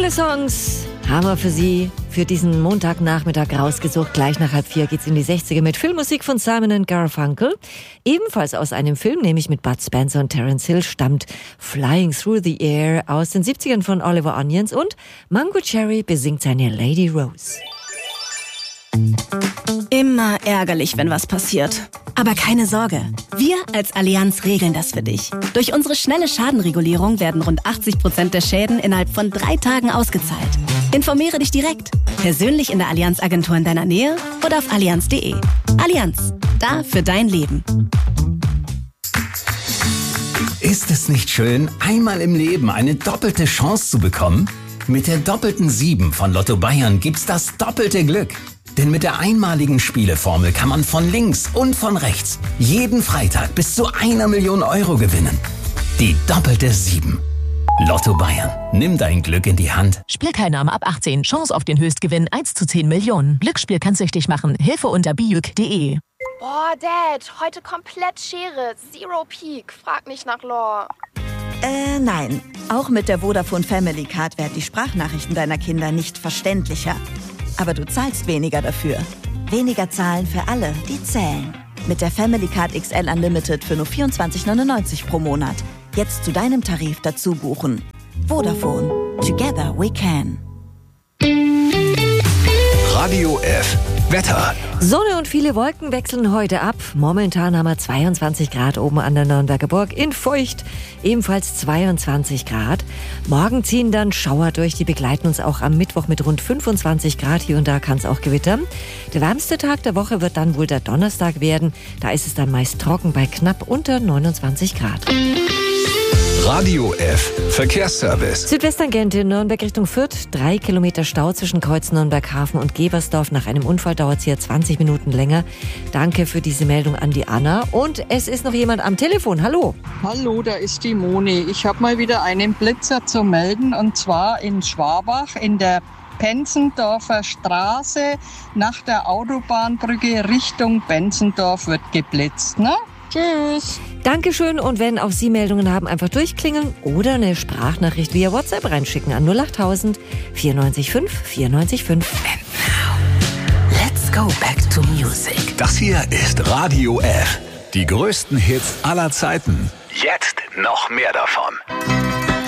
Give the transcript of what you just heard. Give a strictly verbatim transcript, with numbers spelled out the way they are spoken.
Neue Songs haben wir für Sie für diesen Montagnachmittag rausgesucht. Gleich nach halb vier geht's in die sechziger mit Filmmusik von Simon and Garfunkel. Ebenfalls aus einem Film, nämlich mit Bud Spencer und Terence Hill, stammt Flying Through the Air aus den siebzigern von Oliver Onions und Mango Cherry besingt seine Lady Rose. Immer ärgerlich, wenn was passiert. Aber keine Sorge, wir als Allianz regeln das für dich. Durch unsere schnelle Schadenregulierung werden rund achtzig Prozent der Schäden innerhalb von drei Tagen ausgezahlt. Informiere dich direkt, persönlich in der Allianz-Agentur in deiner Nähe oder auf allianz punkt de. Allianz, da für dein Leben. Ist es nicht schön, einmal im Leben eine doppelte Chance zu bekommen? Mit der doppelten sieben von Lotto Bayern gibt's das doppelte Glück. Denn mit der einmaligen Spieleformel kann man von links und von rechts jeden Freitag bis zu einer Million Euro gewinnen. Die doppelte sieben. Lotto Bayern. Nimm dein Glück in die Hand. Spielteilnahme ab achtzehn. Chance auf den Höchstgewinn eins zu zehn Millionen. Glücksspiel kann süchtig machen. Hilfe unter bijuk punkt de. Boah, Dad, heute komplett Schere. Zero Peak. Frag nicht nach Lore. Äh, nein. Auch mit der Vodafone Family Card werden die Sprachnachrichten deiner Kinder nicht verständlicher. Aber du zahlst weniger dafür. Weniger zahlen für alle, die zählen. Mit der Family Card X L Unlimited für nur vierundzwanzig neunundneunzig pro Monat. Jetzt zu deinem Tarif dazu buchen. Vodafone. Together we can. Radio F. Wetter. Sonne und viele Wolken wechseln heute ab. Momentan haben wir zweiundzwanzig Grad oben an der Nürnberger Burg. In Feucht ebenfalls zweiundzwanzig Grad. Morgen ziehen dann Schauer durch. Die begleiten uns auch am Mittwoch mit rund fünfundzwanzig Grad. Hier und da kann es auch gewittern. Der wärmste Tag der Woche wird dann wohl der Donnerstag werden. Da ist es dann meist trocken bei knapp unter neunundzwanzig Grad. Radio F. Verkehrsservice. Südwesttangente Nürnberg Richtung Fürth. Drei Kilometer Stau zwischen Kreuz Nürnberg-Hafen und Gebersdorf. Nach einem Unfall dauert es hier zwanzig Minuten länger. Danke für diese Meldung an die Anna. Und es ist noch jemand am Telefon. Hallo. Hallo, da ist die Moni. Ich habe mal wieder einen Blitzer zu melden. Und zwar in Schwabach in der Penzendorfer Straße. Nach der Autobahnbrücke Richtung Penzendorf wird geblitzt. Ne? Tschüss. Dankeschön, und wenn auch Sie Meldungen haben, einfach durchklingeln oder eine Sprachnachricht via WhatsApp reinschicken an null achttausend vierundneunzig fünf vierundneunzig fünf. And now, let's go back to music. Das hier ist Radio F. Die größten Hits aller Zeiten. Jetzt noch mehr davon.